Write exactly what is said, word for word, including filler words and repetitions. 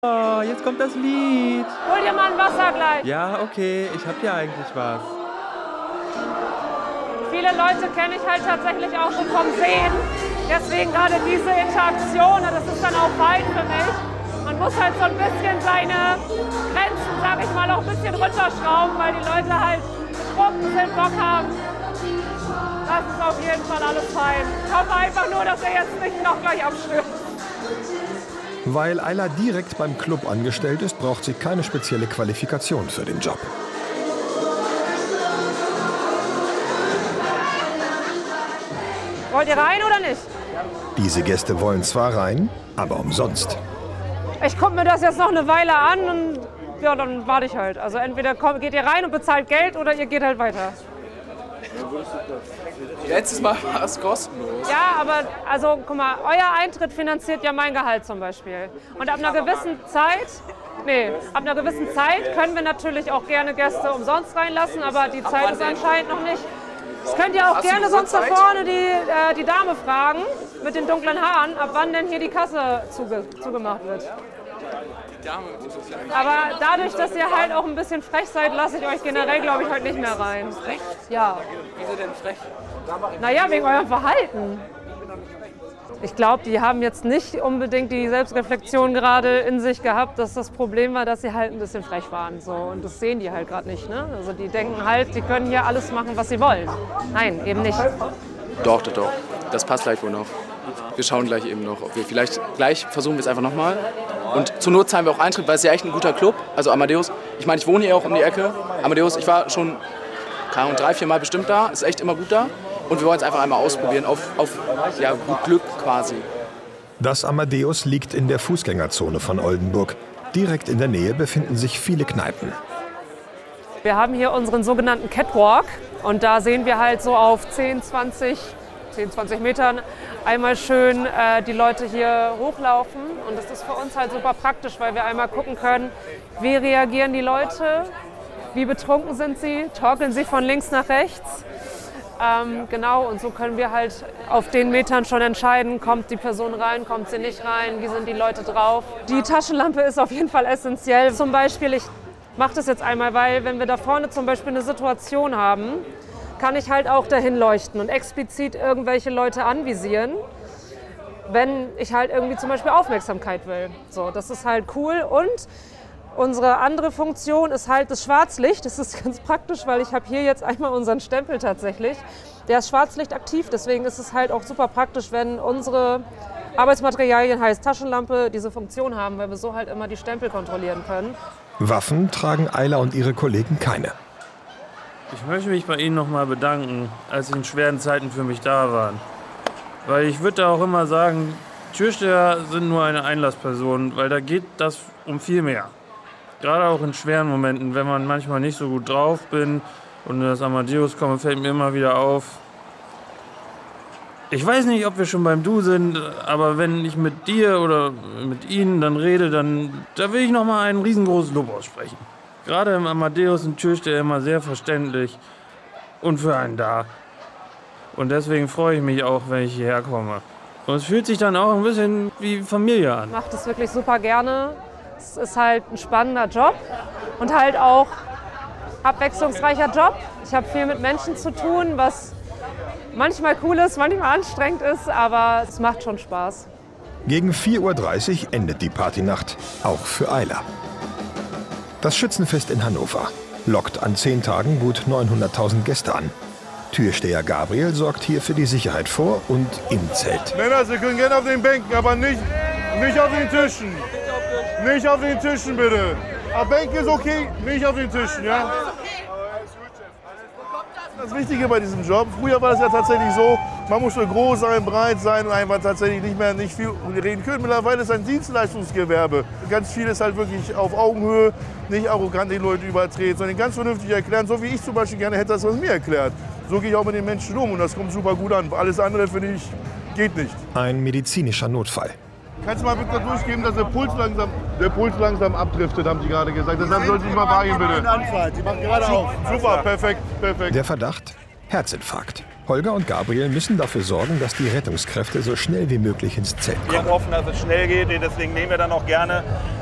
Oh, jetzt kommt das Lied. Hol dir mal ein Wasser gleich. Ja, okay, ich hab hier eigentlich was. Viele Leute kenne ich halt tatsächlich auch schon vom Sehen. Deswegen gerade diese Interaktion, das ist dann auch fein für mich. Man muss halt so ein bisschen seine Grenzen, sag ich mal, auch ein bisschen runterschrauben, weil die Leute halt betrunken sind, Bock haben. Das ist auf jeden Fall alles fein. Ich hoffe einfach nur, dass er jetzt nicht noch gleich abstürzt. Weil Ayla direkt beim Club angestellt ist, braucht sie keine spezielle Qualifikation für den Job. Wollt ihr rein oder nicht? Diese Gäste wollen zwar rein, aber umsonst. Ich gucke mir das jetzt noch eine Weile an und ja, dann warte ich halt. Also entweder kommt, geht ihr rein und bezahlt Geld oder ihr geht halt weiter. Letztes Mal war es kostenlos. Ja, aber also guck mal, euer Eintritt finanziert ja mein Gehalt zum Beispiel. Und ab einer gewissen Zeit, nee, ab einer gewissen Zeit können wir natürlich auch gerne Gäste umsonst reinlassen, aber die Zeit ist anscheinend noch nicht. Das könnt ihr auch Hast gerne du sonst da Zeit? vorne die, äh, die Dame fragen mit den dunklen Haaren, ab wann denn hier die Kasse zuge zugemacht wird. Die Dame muss das ja eigentlich. Aber dadurch, dass ihr halt auch ein bisschen frech seid, lasse ich euch generell, glaube ich, heute nicht mehr rein. Frech? Ja. Wieso denn frech? Naja, wegen eurem Verhalten. Ich glaube, die haben jetzt nicht unbedingt die Selbstreflexion gerade in sich gehabt, dass das Problem war, dass sie halt ein bisschen frech waren. So. Und das sehen die halt gerade nicht. Ne? Also die denken halt, die können hier alles machen, was sie wollen. Nein, eben nicht. Doch, doch, doch. Das passt gleich wohl noch. Wir schauen gleich eben noch, ob wir vielleicht gleich versuchen wir es einfach nochmal. Und zur Not zahlen wir auch Eintritt, weil es ja echt ein guter Club. Also Amadeus, ich meine, ich wohne hier auch um die Ecke. Amadeus, ich war schon keine Ahnung, drei, vier Mal bestimmt da. Ist echt immer gut da. Und wir wollen es einfach einmal ausprobieren, auf, auf ja, gut Glück quasi. Das Amadeus liegt in der Fußgängerzone von Oldenburg. Direkt in der Nähe befinden sich viele Kneipen. Wir haben hier unseren sogenannten Catwalk. Und da sehen wir halt so auf zehn, zwanzig Metern einmal schön äh, die Leute hier hochlaufen. Und das ist für uns halt super praktisch, weil wir einmal gucken können, wie reagieren die Leute, wie betrunken sind sie, torkeln sie von links nach rechts. Ähm, genau, und so können wir halt auf den Metern schon entscheiden, kommt die Person rein, kommt sie nicht rein, wie sind die Leute drauf. Die Taschenlampe ist auf jeden Fall essentiell. Zum Beispiel, ich mache das jetzt einmal, weil wenn wir da vorne zum Beispiel eine Situation haben, kann ich halt auch dahin leuchten und explizit irgendwelche Leute anvisieren, wenn ich halt irgendwie zum Beispiel Aufmerksamkeit will. So, das ist halt cool. Und unsere andere Funktion ist halt das Schwarzlicht. Das ist ganz praktisch, weil ich habe hier jetzt einmal unseren Stempel tatsächlich. Der ist schwarzlichtaktiv, deswegen ist es halt auch super praktisch, wenn unsere Arbeitsmaterialien, heißt Taschenlampe, diese Funktion haben, weil wir so halt immer die Stempel kontrollieren können. Waffen tragen Ayla und ihre Kollegen keine. Ich möchte mich bei Ihnen noch mal bedanken, als Sie in schweren Zeiten für mich da waren. Weil ich würde da auch immer sagen, Türsteher sind nur eine Einlassperson, weil da geht das um viel mehr. Gerade auch in schweren Momenten, wenn man manchmal nicht so gut drauf bin und in das Amadeus komme, fällt mir immer wieder auf. Ich weiß nicht, ob wir schon beim Du sind, aber wenn ich mit dir oder mit Ihnen dann rede, dann da will ich noch mal einen riesengroßen Lob aussprechen. Gerade im Amadeus sind Türsteher immer sehr verständlich und für einen da. Und deswegen freue ich mich auch, wenn ich hierher komme. Und es fühlt sich dann auch ein bisschen wie Familie an. Ich mache das wirklich super gerne. Es ist halt ein spannender Job und halt auch abwechslungsreicher Job. Ich habe viel mit Menschen zu tun, was manchmal cool ist, manchmal anstrengend ist, aber es macht schon Spaß. Gegen vier Uhr dreißig endet die Partynacht, auch für Ayla. Das Schützenfest in Hannover lockt an zehn Tagen gut neunhunderttausend Gäste an. Türsteher Gabriel sorgt hier für die Sicherheit vor und im Zelt. Männer, Sie können gerne auf den Bänken, aber nicht, nicht auf den Tischen. Nicht auf den Tischen, bitte. Aber Bänke ist okay, nicht auf den Tischen, ja? Das Wichtige bei diesem Job, früher war das ja tatsächlich so, man musste groß sein, breit sein und einfach tatsächlich nicht mehr nicht viel reden können. Mittlerweile ist es ein Dienstleistungsgewerbe. Ganz viel ist halt wirklich auf Augenhöhe, nicht arrogant den Leuten übertreten, sondern ganz vernünftig erklären, so wie ich zum Beispiel gerne hätte, dass man es mir erklärt. So gehe ich auch mit den Menschen um und das kommt super gut an. Alles andere, finde ich, geht nicht. Ein medizinischer Notfall. Kannst du mal bitte durchgeben, dass der Puls langsam, der Puls langsam abdriftet, haben die gerade gesagt. Deshalb sollte ich mal beeilen, bitte. Anfall. Die machen gerade auf. Super, perfekt, perfekt. Der Verdacht? Herzinfarkt. Holger und Gabriel müssen dafür sorgen, dass die Rettungskräfte so schnell wie möglich ins Zelt kommen. Wir hoffen, dass es schnell geht, deswegen nehmen wir dann auch gerne